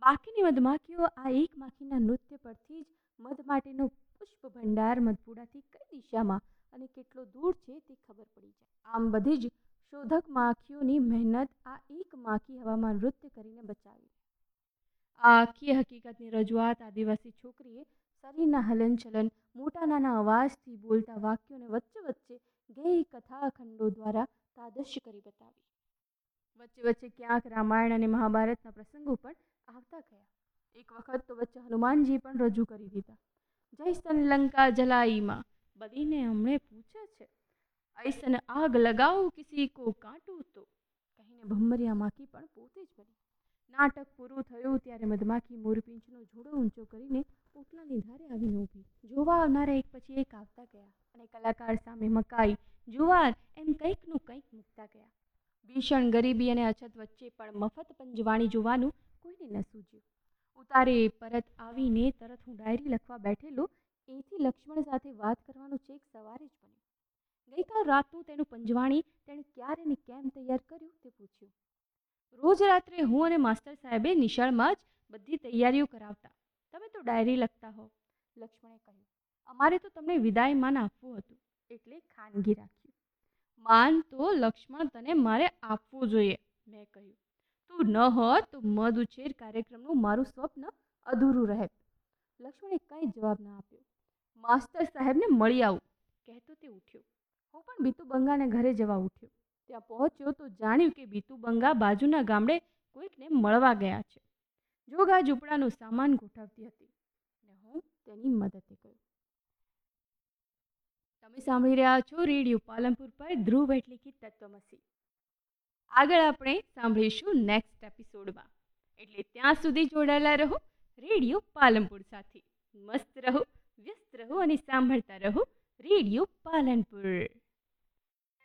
બાકીની મધમાખીઓ આ એક માખીના નૃત્ય પરથી જ મધ માટેનો પુષ્પ ભંડાર મધપુડાથી કઈ દિશામાં અને કેટલો દૂર છે તે ખબર પડી જાય. આમ બધી જ શોધક માખીઓની મહેનત આ એક માખી હવામાં નૃત્ય કરીને બચાવી. આ આખી હકીકતની રજૂઆત આદિવાસી છોકરીએ શરીરના હલનચલન, મોટા નાના અવાજથી બોલતા વાક્યોને વચ્ચે વચ્ચે ગેય કથા ખંડો દ્વારા તાદશ્ય કરી બતાવી. વચ્ચે વચ્ચે ક્યાંક રામાયણ અને મહાભારતના પ્રસંગો પણ આવતા ગયા. એક વખત તો વચ્ચે હનુમાનજી પણ રજૂ કરી દીધા. જૈસન લંકા જલાઈમાં બદીને હમણે પૂછે છે, ऐसन आग लगाओ किसी को काटूं तो, કહીને ભમરિયા માખી પણ પોતે જ બની. નાટક પૂરું થયું ત્યારે મધમાખી મોરપીંછનો જોડો ઊંચો કરીને પોટલાની ધારે આવીને ઊભી. જોવા આવનારા એક પછી એક આવતા ગયા અને કલાકાર સામે મકાઈ, જુવાર એમ કંઈકનું કંઈક મૂકતા ગયા. ભીષણ ગરીબી અને અછત વચ્ચે પણ મફત પંજવાણી જોવાનું કોઈને ન સૂઝ્યું. ઉતારે પરત આવીને તરત હું ડાયરી લખવા બેઠેલો એથી લક્ષ્મણ સાથે વાત કરવાનું છેક સવારે જ બન્યું. ગઈકાલ રાતનું તેનું પંજવાણી તેણે ક્યારે ને કેમ તૈયાર કર્યું તે પૂછ્યું. રોજ રાત્રે હું અને માસ્ટર સાહેબે નિશાળમાં જ બધી તૈયારીઓ કરાવતા. તમે તો ડાયરી લખતા હો, લક્ષ્મણે કહ્યું. અમારે તો તમને વિદાય માન આપવું હતું એટલે ખાનગી રાખ્યું. માન તો લક્ષ્મણ તને મારે આપવું જોઈએ, મેં કહ્યું. તું ન હોત તો મધ ઉછેર કાર્યક્રમનું મારું સ્વપ્ન અધૂરું રહેત. લક્ષ્મણે કંઈ જવાબ ન આપ્યો. માસ્ટર સાહેબને મળી આવું કહેતો તે ઉઠ્યો. હું પણ બીતુ બંગાને ઘરે જવા ઉઠ્યો. ત્યાં પહોંચ્યો તો જાણ્યું કે બીતુ બંગા બાજુના ગામડે કોઈકને મળવા ગયા છે. જોગા ઝૂંપડાનો સામાન ગોઠવતી હતી ને હું તેની મદદે ગયો. તમે સાંભળી રહ્યા છો રેડિયો પાલનપુર પર ધ્રુવ એટલે કે તત્વમસી. આગળ આપણે સાંભળીશું નેક્સ્ટ એપિસોડમાં. એટલે ત્યાં સુધી જોડાયેલા રહો રેડિયો પાલનપુર સાથે. મસ્ત રહો, વ્યસ્ત રહો અને સાંભળતા રહો રેડિયો પાલનપુર.